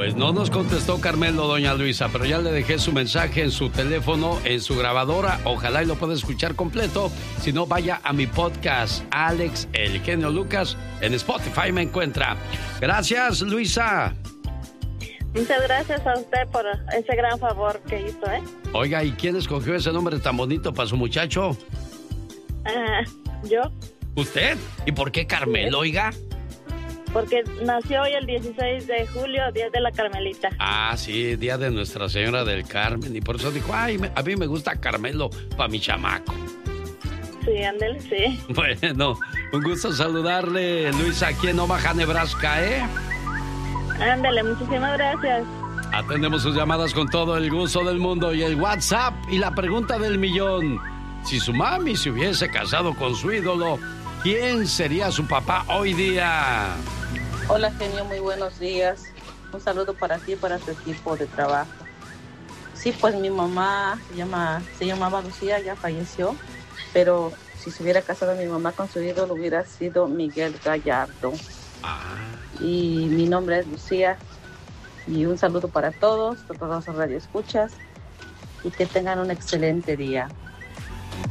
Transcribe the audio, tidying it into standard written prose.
Pues no nos contestó Carmelo, doña Luisa, pero ya le dejé su mensaje en su teléfono, en su grabadora. Ojalá y lo pueda escuchar completo. Si no, vaya a mi podcast, Alex El Genio Lucas. En Spotify me encuentra. Gracias, Luisa. Muchas gracias a usted por ese gran favor que hizo, ¿eh? Oiga, ¿y quién escogió ese nombre tan bonito para su muchacho? ¿Yo? ¿Usted? ¿Y por qué Carmelo, oiga? Porque nació hoy el 16 de julio, Día de la Carmelita. Ah, sí, Día de Nuestra Señora del Carmen. Y por eso dijo, ay, a mí me gusta Carmelo para mi chamaco. Sí, ándale, sí. Bueno, un gusto saludarle, Luisa, aquí en Omaha, Nebraska, ¿eh? Ándale, muchísimas gracias. Atendemos sus llamadas con todo el gusto del mundo y el WhatsApp y la pregunta del millón. Si su mami se hubiese casado con su ídolo, ¿quién sería su papá hoy día? Hola, genio, muy buenos días. Un saludo para ti y para tu equipo de trabajo. Sí, pues mi mamá se llamaba Lucía, ya falleció, pero si se hubiera casado mi mamá con su ídolo hubiera sido Miguel Gallardo. Y mi nombre es Lucía. Y un saludo para todos los radioescuchas y que tengan un excelente día.